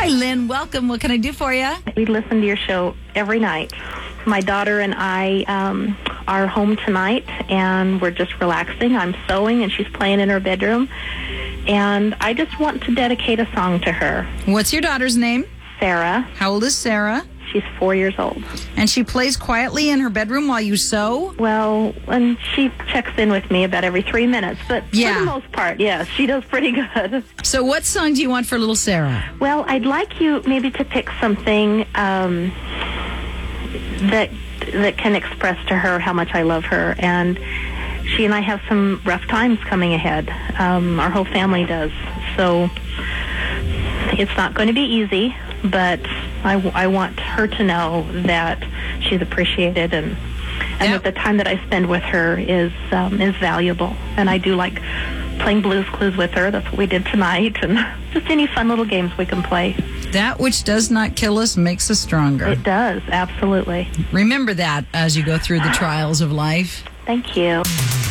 Hi, Lynn. Welcome. What can I do for you? We listen to your show every night. My daughter and I are home tonight, and we're just relaxing. I'm sewing, and she's playing in her bedroom. And I just want to dedicate a song to her. What's your daughter's name? Sarah. How old is Sarah? She's 4 years old. And she plays quietly in her bedroom while you sew? Well, and she checks in with me about every 3 minutes. But Yeah. for the most part, yes, she does pretty good. So what song do you want for little Sarah? Well, I'd like you maybe to pick something that can express to her how much I love her. And she and I have some rough times coming ahead. Our whole family does. So it's not going to be easy, but I want her to know that she's appreciated and that the time that I spend with her is valuable. And I do like playing Blues Clues with her. That's what we did tonight. And just any fun little games we can play. That which does not kill us makes us stronger. It does, absolutely. Remember that as you go through the trials of life. Thank you.